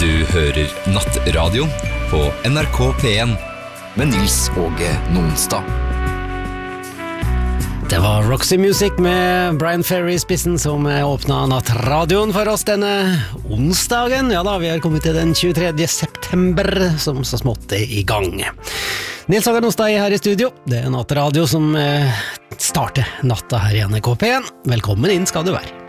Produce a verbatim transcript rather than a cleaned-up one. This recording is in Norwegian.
Du hører Nattradio på N R K P en med Nils Åge Nonstad. Det var Roxy Music med Brian Ferry i spissen som åpnet Nattradioen for oss denne onsdagen. Ja da, vi har kommet til den tjuetredje september som så smått er i gang. Nils Åge Nonstad er her i studio. Det er Nattradio som starter natta her i N R K P en. Velkommen inn skal du være.